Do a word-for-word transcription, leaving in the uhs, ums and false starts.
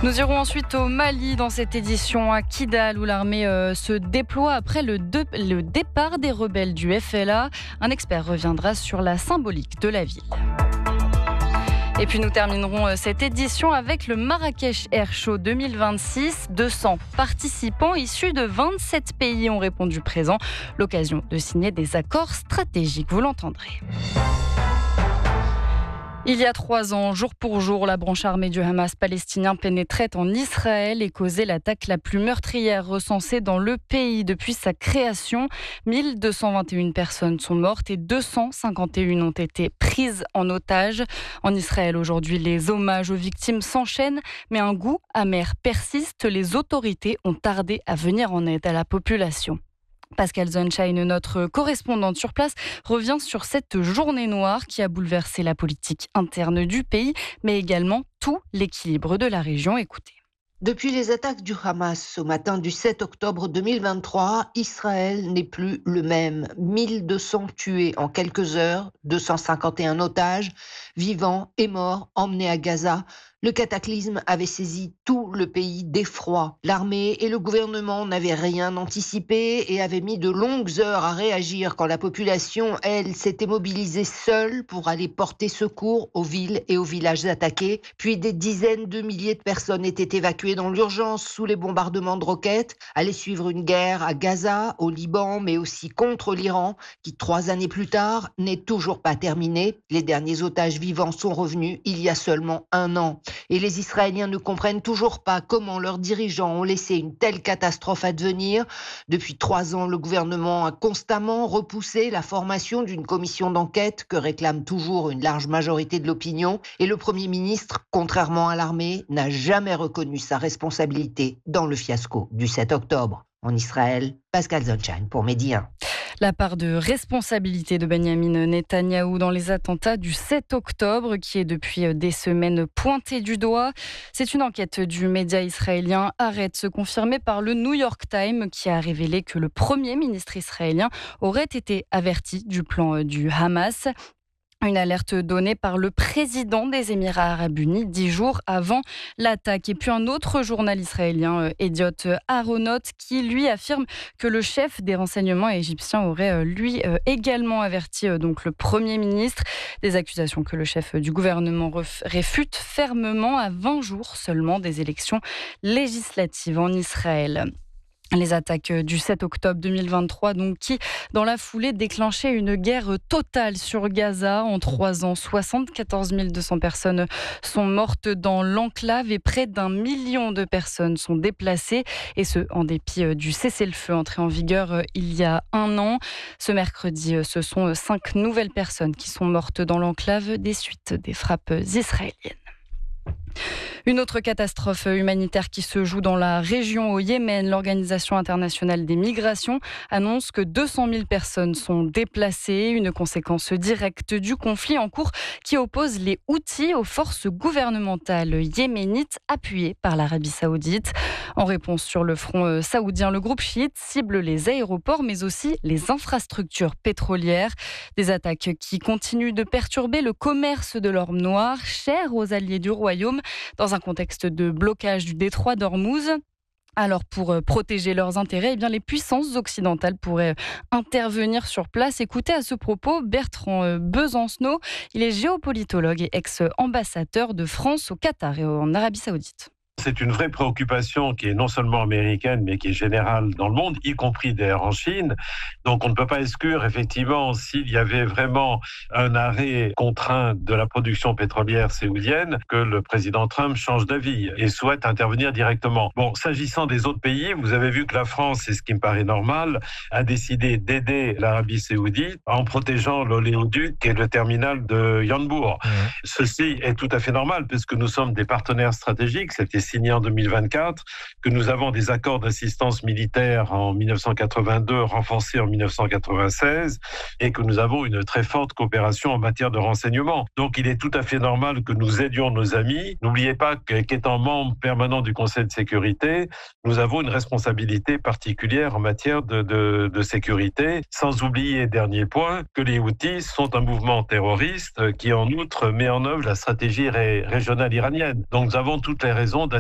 Nous irons ensuite au Mali dans cette édition à Kidal où l'armée euh, se déploie après le, de, le départ des rebelles du F L A. Un expert reviendra sur la symbolique de la ville. Et puis nous terminerons cette édition avec le Marrakech Air Show deux mille vingt-six. deux cents participants issus de vingt-sept pays ont répondu présent. L'occasion de signer des accords stratégiques, vous l'entendrez. Il y a trois ans, jour pour jour, la branche armée du Hamas palestinien pénétrait en Israël et causait l'attaque la plus meurtrière recensée dans le pays depuis sa création. mille deux cent vingt et une personnes sont mortes et deux cent cinquante et une ont été prises en otage. En Israël, aujourd'hui, les hommages aux victimes s'enchaînent, mais un goût amer persiste. Les autorités ont tardé à venir en aide à la population. Pascal Sunshine, notre correspondante sur place, revient sur cette journée noire qui a bouleversé la politique interne du pays, mais également tout l'équilibre de la région. Écoutez. Depuis les attaques du Hamas au matin du sept octobre deux mille vingt-trois, Israël n'est plus le même. mille deux cents tués en quelques heures, deux cent cinquante et un otages, vivants et morts, emmenés à Gaza. Le cataclysme avait saisi tout le pays d'effroi. L'armée et le gouvernement n'avaient rien anticipé et avaient mis de longues heures à réagir quand la population, elle, s'était mobilisée seule pour aller porter secours aux villes et aux villages attaqués. Puis des dizaines de milliers de personnes étaient évacuées dans l'urgence sous les bombardements de roquettes. Allait suivre une guerre à Gaza, au Liban, mais aussi contre l'Iran, qui trois années plus tard n'est toujours pas terminée. Les derniers otages vivants sont revenus il y a seulement un an. Et les Israéliens ne comprennent toujours pas comment leurs dirigeants ont laissé une telle catastrophe advenir. Depuis trois ans, le gouvernement a constamment repoussé la formation d'une commission d'enquête que réclame toujours une large majorité de l'opinion. Et le Premier ministre, contrairement à l'armée, n'a jamais reconnu sa responsabilité dans le fiasco du sept octobre. En Israël, Pascal Sunshine pour Midi un. La part de responsabilité de Benyamin Netanyahou dans les attentats du sept octobre, qui est depuis des semaines pointée du doigt. C'est une enquête du média israélien Haaretz, confirmée par le New York Times, qui a révélé que le Premier ministre israélien aurait été averti du plan du Hamas. Une alerte donnée par le président des Émirats arabes unis dix jours avant l'attaque. Et puis un autre journal israélien, Ediot Aharonot, qui lui affirme que le chef des renseignements égyptiens aurait lui également averti donc le Premier ministre. Des accusations que le chef du gouvernement réfute fermement à vingt jours seulement des élections législatives en Israël. Les attaques du sept octobre deux mille vingt-trois, donc, qui, dans la foulée, déclenchaient une guerre totale sur Gaza. En trois ans, soixante-quatorze mille deux cents personnes sont mortes dans l'enclave et près d'un million de personnes sont déplacées. Et ce, en dépit du cessez-le-feu entré en vigueur il y a un an. Ce mercredi, ce sont cinq nouvelles personnes qui sont mortes dans l'enclave des suites des frappes israéliennes. Une autre catastrophe humanitaire qui se joue dans la région au Yémen. L'Organisation internationale des migrations annonce que deux cent mille personnes sont déplacées, une conséquence directe du conflit en cours qui oppose les Houthis aux forces gouvernementales yéménites appuyées par l'Arabie saoudite. En réponse sur le front saoudien, le groupe chiite cible les aéroports mais aussi les infrastructures pétrolières. Des attaques qui continuent de perturber le commerce de l'or noir, cher aux alliés du royaume, dans un contexte de blocage du détroit d'Ormuz. Alors, pour protéger leurs intérêts, eh bien, les puissances occidentales pourraient intervenir sur place. Écoutez à ce propos Bertrand Besancenot. Il est géopolitologue et ex-ambassadeur de France au Qatar et en Arabie saoudite. C'est une vraie préoccupation qui est non seulement américaine, mais qui est générale dans le monde, y compris d'ailleurs en Chine. Donc on ne peut pas exclure, effectivement, s'il y avait vraiment un arrêt contraint de la production pétrolière saoudienne, que le président Trump change d'avis et souhaite intervenir directement. Bon, s'agissant des autres pays, vous avez vu que la France, et ce qui me paraît normal, a décidé d'aider l'Arabie saoudite en protégeant l'oléoduc et le terminal de Yanbourg. Mmh. Ceci est tout à fait normal, puisque nous sommes des partenaires stratégiques. C'était signé en deux mille vingt-quatre, que nous avons des accords d'assistance militaire en mille neuf cent quatre-vingt-deux, renforcés en mille neuf cent quatre-vingt-seize, et que nous avons une très forte coopération en matière de renseignement. Donc il est tout à fait normal que nous aidions nos amis. N'oubliez pas qu'étant membre permanent du Conseil de sécurité, nous avons une responsabilité particulière en matière de, de, de sécurité, sans oublier, dernier point, que les Houthis sont un mouvement terroriste qui en outre met en œuvre la stratégie ré, régionale iranienne. Donc nous avons toutes les raisons